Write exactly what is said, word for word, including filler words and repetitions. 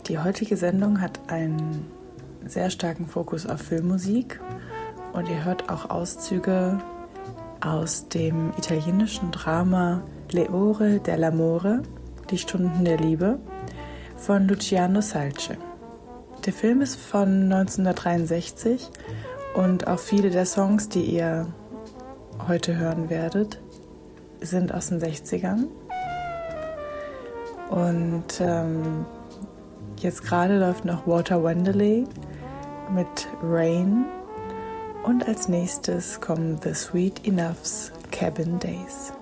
Die heutige Sendung hat einen sehr starken Fokus auf Filmmusik und ihr hört auch Auszüge aus dem italienischen Drama Le Ore dell'Amore, die Stunden der Liebe, von Luciano Salce. Der Film ist von neunzehnhundertdreiundsechzig und auch viele der Songs, die ihr heute hören werdet, sind aus den sechzigern. Und ähm, jetzt gerade läuft noch Walter Wanderley mit Rain und als nächstes kommen The Sweet Enough's Cabin Days.